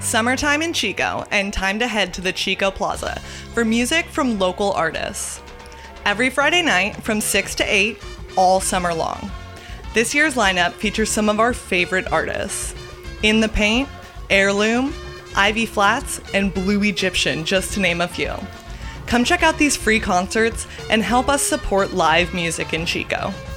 It's summertime in Chico and time to head to the Chico Plaza for music from local artists. Every Friday night from 6 to 8, all summer long. This year's lineup features some of our favorite artists. In the Paint, Heirloom, Ivy Flats, and Blue Egyptian, just to name a few. Come check out these free concerts and help us support live music in Chico.